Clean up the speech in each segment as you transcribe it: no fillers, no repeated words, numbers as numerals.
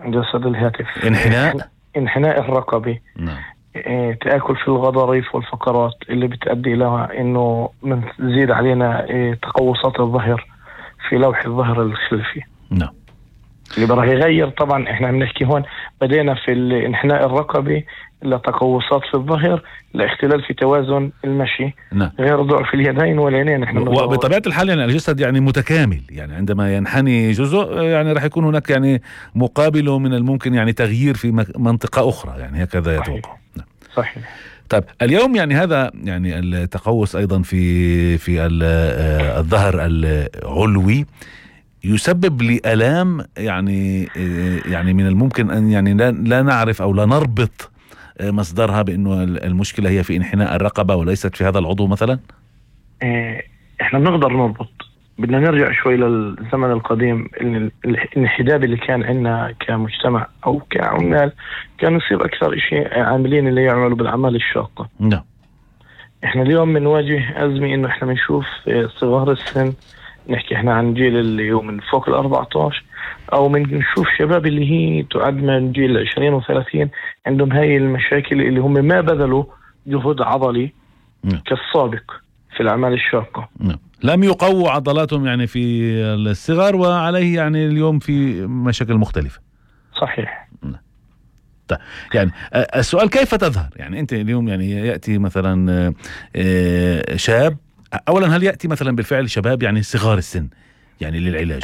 جسد الهاتف. انحناء الرقبي. نعم. تآكل في الغضاريف والفقرات اللي بتؤدي إلى إنه تزيد علينا تقوسات الظهر في لوح الظهر الخلفي. نعم. اللي راح يغير طبعا، احنا بنحكي هون بدينا في الانحناء الرقبي لتقوسات في الظهر، لاختلال في توازن المشي. نعم. غير ضعف اليدين والعينين. وبطبيعة الحال يعني الجسد يعني متكامل، يعني عندما ينحني جزء يعني راح يكون هناك يعني مقابله من الممكن يعني تغيير في منطقة أخرى، يعني هكذا يتوقع. نعم. صحيح. طيب اليوم يعني هذا يعني التقوس أيضا في الظهر العلوي يسبب لي آلام، يعني من الممكن أن يعني لا نعرف أو لا نربط مصدرها بأنه المشكلة هي في انحناء الرقبة وليست في هذا العضو مثلا. احنا بنقدر نربط. بدنا نرجع شوي للزمن القديم. الانحداب اللي كان عندنا كمجتمع أو كعمال كان يصير أكثر شيء عاملين اللي يعملوا بالأعمال الشاقة. نعم. احنا اليوم بنواجه أزمة إنه احنا بنشوف صغار السن، نحكي احنا عن جيل اللي هو من فوق 14، او بنشوف شباب اللي هي تعد من جيل 20 و30 عندهم هاي المشاكل، اللي هم ما بذلوا جهد عضلي كالسابق في الأعمال الشاقة. لم يقووا عضلاتهم يعني في الصغر، وعليه يعني اليوم في مشاكل مختلفة. صحيح. طيب يعني السؤال كيف تظهر؟ يعني انت اليوم يعني يأتي مثلا شاب، اولا هل يأتي مثلا بالفعل شباب يعني صغار السن يعني للعلاج؟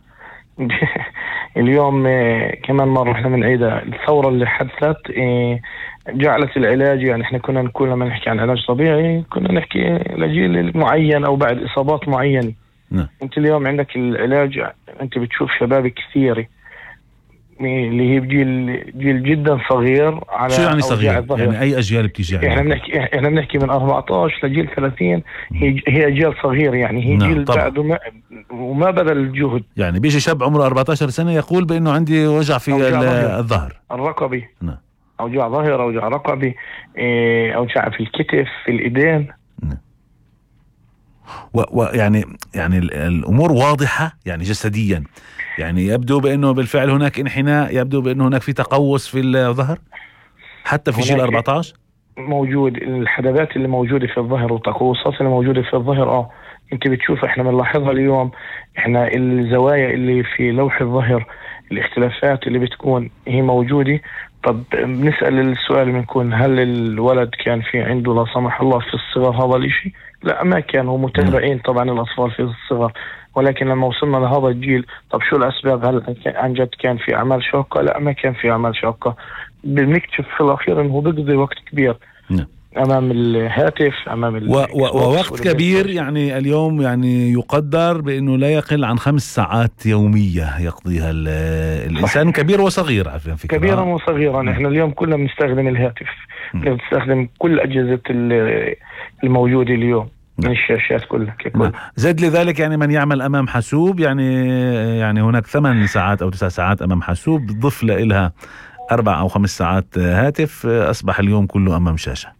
اليوم كمان مرة احنا من عيدة الثورة اللي حدثت جعلت العلاج، يعني احنا كنا نقول لما نحكي عن علاج طبيعي كنا نحكي لجيل معين او بعد اصابات معينة. انت اليوم عندك العلاج، انت بتشوف شباب كثير اللي هي جيل جدا صغير. على شو يعني صغير؟ يعني اي اجيال بتيجي؟ احنا بنحكي من 14 لجيل 30. هي اجيال صغير، يعني هي جيل بعده وما بذل الجهد. يعني بيجي شاب عمره 14 سنة يقول بانه عندي وجع في الظهر الرقبي. اوجاع ظهر، اوجاع رقبي، اوجاع في الكتف، في الايدين. ويعني الامور واضحة يعني جسديا، يعني يبدو بأنه بالفعل هناك انحناء، يبدو بأنه هناك في تقوس في الظهر حتى في جيل 14 موجود. الحدبات اللي موجودة في الظهر والتقوسات اللي موجودة في الظهر انت بتشوف، احنا بنلاحظها اليوم. احنا الزوايا اللي في لوح الظهر، الاختلافات اللي بتكون هي موجودة. طب بنسأل السؤال بنكون هل الولد كان في عنده لا سمح الله في الصغر هذا الاشي؟ لا، ما كانوا متابعين طبعا الأطفال في الصغر. ولكن لما وصلنا لهذا الجيل، طب شو الأسباب؟ هل عن جد كان في أعمال شاقة؟ لا، ما كان في أعمال شاقة. بنكتشف في الأخير أنه بيقضي وقت كبير أمام الهاتف، أمام ووقت كبير. يعني اليوم يعني يقدر بأنه لا يقل عن 5 ساعات يومية يقضيها الإنسان. كبير وصغير على فكرة. كبيرا وصغيرا. احنا اليوم كلنا بنستخدم الهاتف، بنستخدم كل أجهزة الموجودة اليوم من الشاشات كلها ككل. زد لذلك يعني من يعمل أمام حاسوب، يعني هناك 8 ساعات أو 9 ساعات أمام حاسوب، ضف لها 4 أو 5 ساعات هاتف، أصبح اليوم كله أمام شاشة.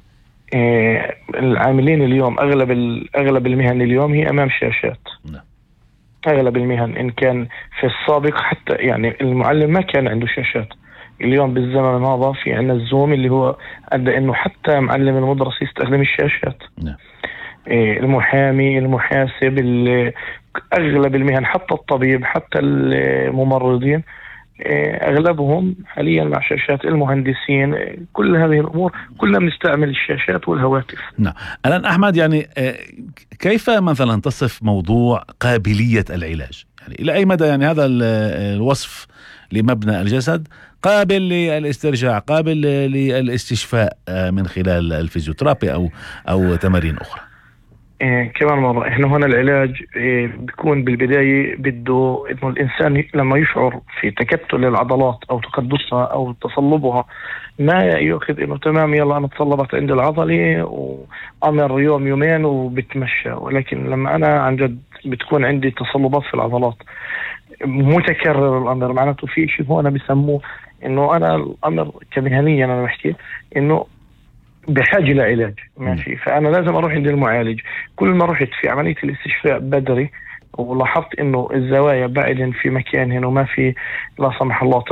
العاملين اليوم أغلب المهن اليوم هي أمام شاشات. أغلب المهن. إن كان في السابق حتى يعني المعلم ما كان عنده شاشات. اليوم بالزمن هذا في عنا الزوم اللي هو أدى إنه حتى معلم المدرس يستخدم الشاشات. المحامي، المحاسب، أغلب المهن، حتى الطبيب، حتى الممرضين، أغلبهم حاليا مع شاشات. المهندسين، كل هذه الأمور كلنا بنستعمل الشاشات والهواتف. نعم. الآن أحمد، يعني كيف مثلا تصف موضوع قابلية العلاج؟ يعني إلى أي مدى يعني هذا الوصف لمبنى الجسد قابل للاسترجاع، قابل للاستشفاء من خلال الفيزيوترابي أو تمارين أخرى؟ كمان مرة احنا هنا العلاج بيكون بالبداية بده انه الانسان لما يشعر في تكتل العضلات او تقدسها او تصلبها، ما يأخذ انه تمام يلا انا تصلبت عند العضلة وامر يوم يومين وبتمشى. ولكن لما انا عن جد بتكون عندي تصلبات في العضلات متكرر الامر، معناته في شيء هون بيسموه انه انا الامر كمهنيا انا بحكي انه بحاجة لعلاج. ماشي. فأنا لازم أروح عند المعالج. كل ما رحت في عملية الاستشفاء بدري ولاحظت إنه الزوايا بعدن في مكان هنا وما في لا سمح الله